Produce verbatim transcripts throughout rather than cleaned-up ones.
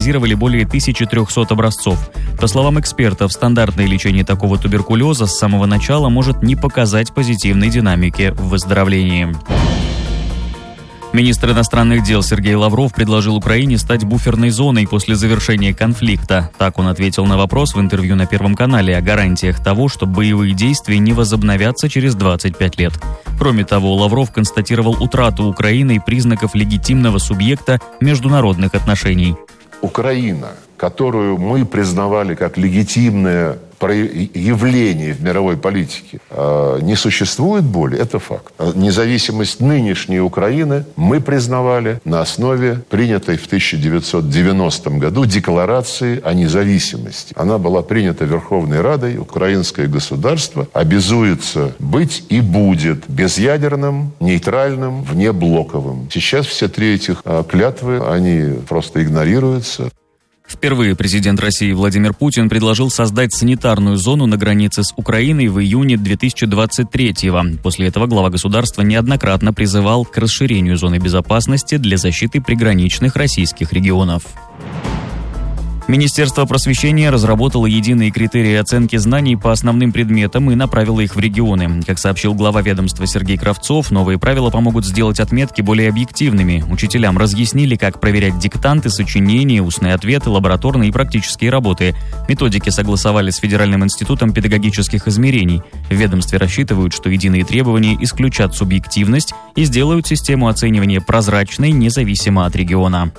проанализировали более тысячи трехсот образцов. По словам экспертов, стандартное лечение такого туберкулеза с самого начала может не показать позитивной динамики в выздоровлении. Министр иностранных дел Сергей Лавров предложил Украине стать буферной зоной после завершения конфликта. Так он ответил на вопрос в интервью на Первом канале о гарантиях того, что боевые действия не возобновятся через двадцать пять лет. Кроме того, Лавров констатировал утрату Украиной признаков легитимного субъекта международных отношений. Украина, которую мы признавали как легитимное явление в мировой политике, не существует более, это факт. Независимость нынешней Украины мы признавали на основе принятой в тысяча девятьсот девяностом году декларации о независимости. Она была принята Верховной Радой. Украинское государство обязуется быть и будет безъядерным, нейтральным, внеблоковым. Сейчас все три этих клятвы, они просто игнорируются. Впервые президент России Владимир Путин предложил создать санитарную зону на границе с Украиной в июне две тысячи двадцать третьего. После этого глава государства неоднократно призывал к расширению зоны безопасности для защиты приграничных российских регионов. Министерство просвещения разработало единые критерии оценки знаний по основным предметам и направило их в регионы. Как сообщил глава ведомства Сергей Кравцов, новые правила помогут сделать отметки более объективными. Учителям разъяснили, как проверять диктанты, сочинения, устные ответы, лабораторные и практические работы. Методики согласовали с Федеральным институтом педагогических измерений. В ведомстве рассчитывают, что единые требования исключат субъективность и сделают систему оценивания прозрачной, независимо от региона.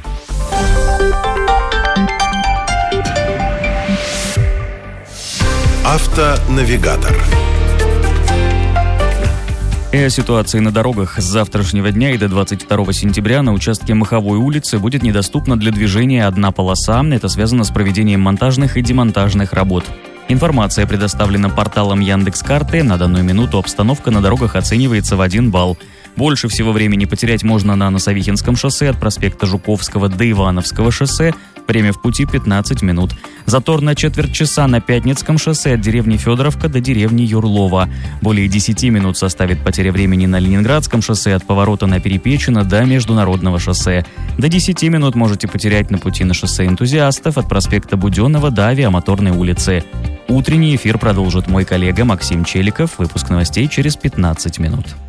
Автонавигатор. И о ситуации на дорогах. С завтрашнего дня и до двадцать второго сентября на участке Маховой улицы будет недоступна для движения одна полоса. Это связано с проведением монтажных и демонтажных работ. Информация предоставлена порталом Яндекс.Карты. На данную минуту обстановка на дорогах оценивается в один балл. Больше всего времени потерять можно на Носовихинском шоссе от проспекта Жуковского до Ивановского шоссе. Время в пути пятнадцать минут. Затор на четверть часа на Пятницком шоссе от деревни Федоровка до деревни Юрлова. Более десяти минут составит потеря времени на Ленинградском шоссе от поворота на Перепечино до Международного шоссе. До десяти минут можете потерять на пути на шоссе Энтузиастов от проспекта Буденного до Авиамоторной улицы. Утренний эфир продолжит мой коллега Максим Челиков. Выпуск новостей через пятнадцать минут.